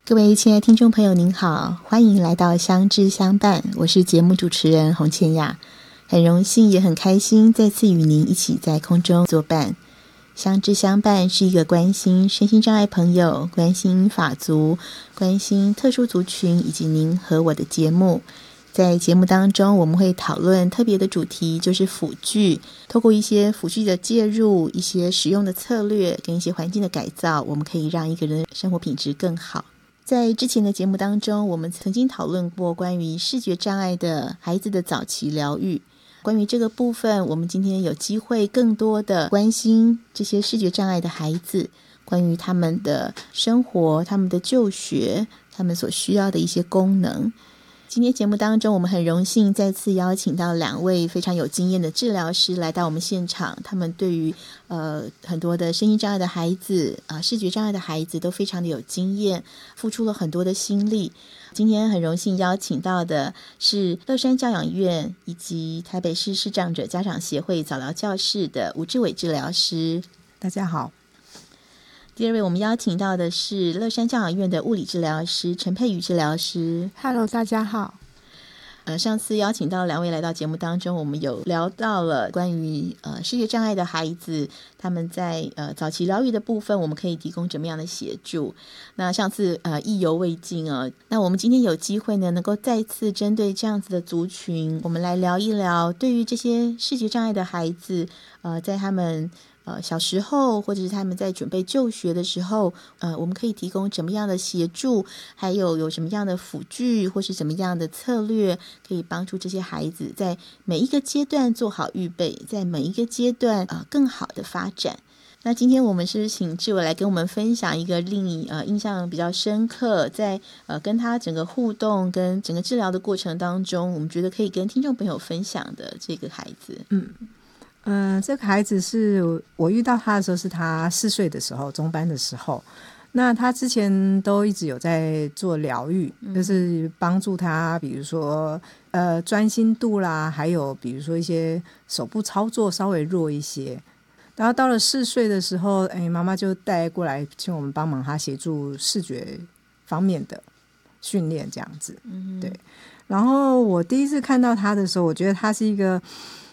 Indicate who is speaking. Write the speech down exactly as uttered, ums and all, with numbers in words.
Speaker 1: 各位亲爱的听众朋友您好，欢迎来到相知相伴，我是节目主持人洪倩雅，很荣幸也很开心再次与您一起在空中作伴。相知相伴是一个关心身心障碍朋友、关心法族、关心特殊族群以及您和我的节目。在节目当中，我们会讨论特别的主题，就是辅具。透过一些辅具的介入，一些使用的策略跟一些环境的改造，我们可以让一个人的生活品质更好。在之前的节目当中，我们曾经讨论过关于视觉障碍的孩子的早期疗愈。关于这个部分，我们今天有机会更多的关心这些视觉障碍的孩子，关于他们的生活、他们的就学、他们所需要的一些功能。今天节目当中，我们很荣幸再次邀请到两位非常有经验的治疗师来到我们现场，他们对于呃很多的身心障碍的孩子啊、呃、视觉障碍的孩子都非常的有经验，付出了很多的心力。今天很荣幸邀请到的是乐山教养院以及台北市视障者家长协会早疗教室的吴志伟治疗师。
Speaker 2: 大家好。
Speaker 1: 第二位我们邀请到的是乐山教养院的物理治疗师陈佩瑜治疗师。
Speaker 2: Hello， 大家好。
Speaker 1: 呃，上次邀请到两位来到节目当中，我们有聊到了关于呃视觉障碍的孩子，他们在呃早期疗愈的部分，我们可以提供怎么样的协助。那上次呃意犹未尽啊，那我们今天有机会呢，能够再次针对这样子的族群，我们来聊一聊，对于这些视觉障碍的孩子，呃，在他们呃，小时候或者是他们在准备就学的时候，呃，我们可以提供怎么样的协助，还有有什么样的辅具或是怎么样的策略，可以帮助这些孩子在每一个阶段做好预备，在每一个阶段呃更好的发展。那今天我们是不是请志伟来跟我们分享一个令你呃印象比较深刻，在呃跟他整个互动跟整个治疗的过程当中，我们觉得可以跟听众朋友分享的这个孩子？
Speaker 2: 嗯嗯、呃，这个孩子是我遇到他的时候是他四岁的时候，中班的时候。那他之前都一直有在做疗愈、嗯、就是帮助他比如说呃专心度啦，还有比如说一些手部操作稍微弱一些。然后到了四岁的时候，哎，妈妈就带过来请我们帮忙他协助视觉方面的训练这样子、嗯、对。然后我第一次看到他的时候，我觉得他是一个